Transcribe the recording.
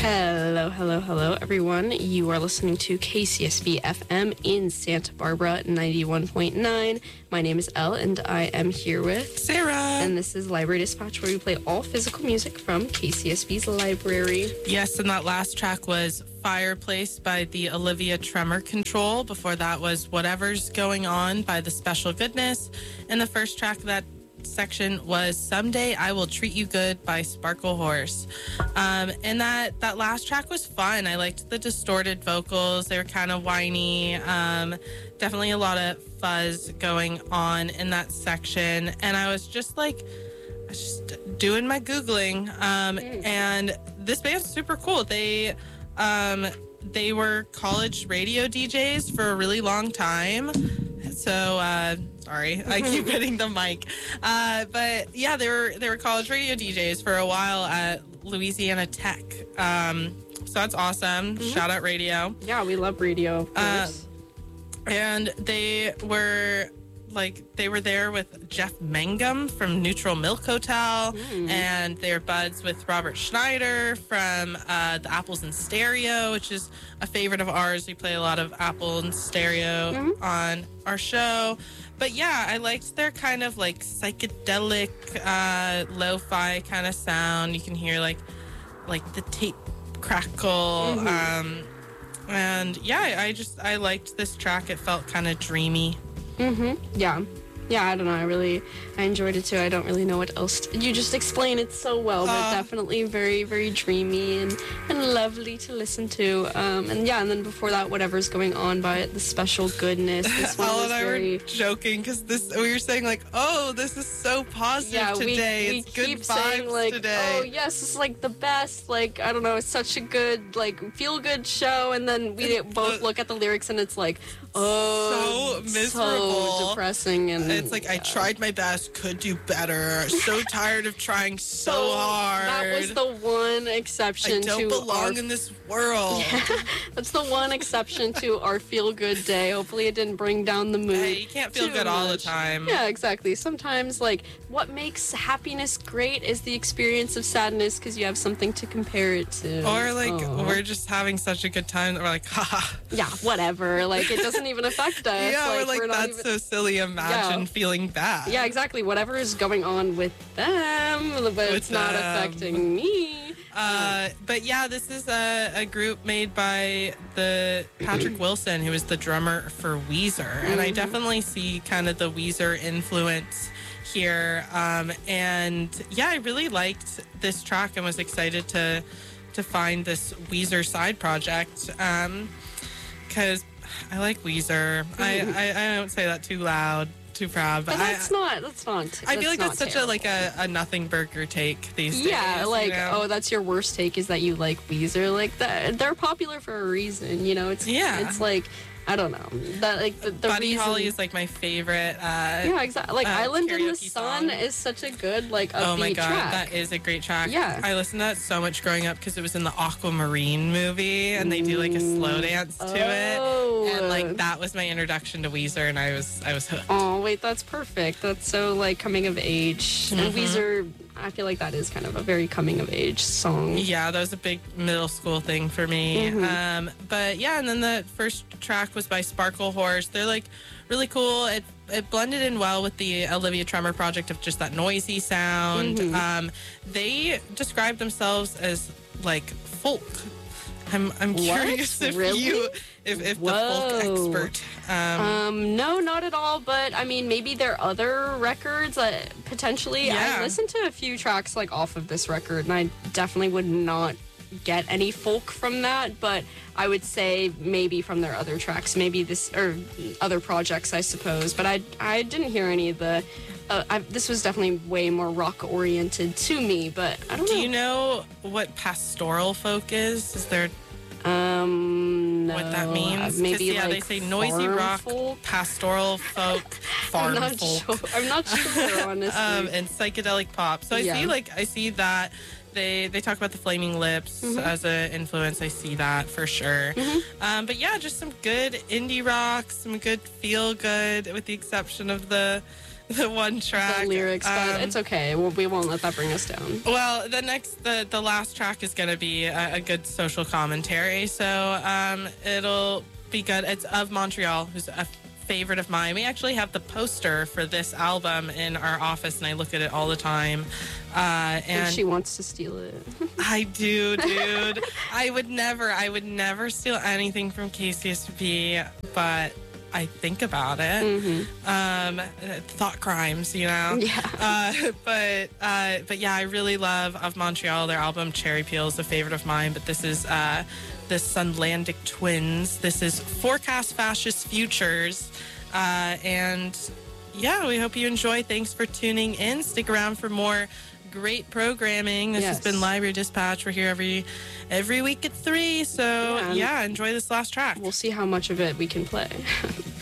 Hello, hello, hello, everyone. You are listening to KCSB FM in Santa Barbara, 91.9. My name is Elle, and I am here with Sarah. And this is Library Dispatch, where we play all physical music from KCSB's library. Yes, and that last track was Fireplace by the Olivia Tremor Control. Before that was Whatever's Going On by the Special Goodness. And the first track of that section was Someday I Will Treat You Good by Sparkle Horse. And that last track was fun. I liked the distorted vocals. They were kind of whiny. Definitely a lot of fuzz going on in that section. And I was just doing my Googling. And this band's super cool. They were college radio DJs for a really long time. So, sorry, I keep hitting the mic. But yeah, they were college radio DJs for a while at Louisiana Tech. So that's awesome. Shout out radio. Yeah, we love radio, of course. And they were there with Jeff Mangum from Neutral Milk Hotel, and they're buds with Robert Schneider from the Apples in Stereo, which is a favorite of ours. We play a lot of Apple in Stereo on our show. But yeah, I liked their kind of like psychedelic, lo-fi kind of sound. You can hear like the tape crackle. And yeah, I liked this track. It felt kind of dreamy. Yeah, I don't know. I enjoyed it too. I don't really know what else. You just explain it so well, but definitely very, very dreamy and lovely to listen to. And yeah, and then before that, Whatever's Going On by the Special Goodness. This one Elle and I were joking because we were saying this is so positive today. We it's good keep vibes saying today. Oh yes, this is the best. I don't know, it's such a good feel good show. And then we both look at the lyrics and it's so miserable, so depressing, and it's I tried my best, could do better. So tired of trying so hard. That was the one exception. I don't belong in this world. Yeah, that's the one exception to our feel good day. Hopefully, it didn't bring down the mood. Hey, you can't feel good all the time. Yeah, exactly. Sometimes, what makes happiness great is the experience of sadness because you have something to compare it to. Or we're just having such a good time that we're haha. Yeah, whatever. It doesn't even affect us. Yeah, we're that's so silly. Imagine feeling bad. Yeah, exactly. Whatever is going on with them, but it's not affecting me. But yeah, this is a group made by the Patrick Wilson, who is the drummer for Weezer. And I definitely see kind of the Weezer influence here. And yeah, I really liked this track and was excited to find this Weezer side project. Because I like Weezer. I don't say that too loud, too proud, but that's not. I feel like that's such a nothing burger take these days. Yeah, oh, that's your worst take is that you like Weezer. They're popular for a reason. It's I don't know. That the Buddy reason... Holly is my favorite. Yeah, exactly. Island in the Sun song. Is such a good upbeat oh my god, track. That is a great track. Yeah, I listened to that so much growing up because it was in the Aquamarine movie, and they do a slow dance to it, and that was my introduction to Weezer, and I was hooked. Oh wait, that's perfect. That's so coming of age, and Weezer. I feel like that is kind of a very coming of age song. Yeah, that was a big middle school thing for me. But yeah, and then the first track was by Sparkle Horse. They're really cool. It blended in well with the Olivia Tremor project of just that noisy sound. They describe themselves as folk. I'm curious if the folk expert. No, not at all. But I mean, maybe their other records potentially. Yeah. I listened to a few tracks off of this record, and I definitely would not get any folk from that. But I would say maybe from their other tracks, maybe this or other projects, I suppose. But I didn't hear any of the. This was definitely way more rock oriented to me, but I don't know. Do you know what pastoral folk is? Is there no. what that means? Maybe they say noisy rock, folk? Pastoral folk, farm folk. I'm not sure, honestly. And psychedelic pop. So I see that. They talk about the Flaming Lips as an influence. I see that for sure. But yeah, just some good indie rock, some good feel good, with the exception of the the one track. the lyrics, but it's okay. We won't let that bring us down. Well, the last track is going to be a good social commentary, so it'll be good. It's Of Montreal, who's a favorite of mine. We actually have the poster for this album in our office, and I look at it all the time. And she wants to steal it. I do, dude. I would never steal anything from KCSP, but I think about it. Thought crimes, you know? Yeah. But yeah, I really love Of Montreal. Their album Cherry Peel is a favorite of mine, but this is the Sunlandic Twins. This is Forecast Fascist Futures. And yeah, we hope you enjoy. Thanks for tuning in. Stick around for more great programming. This has been Library Dispatch. We're here every week at 3. So yeah, enjoy this last track. We'll see how much of it we can play.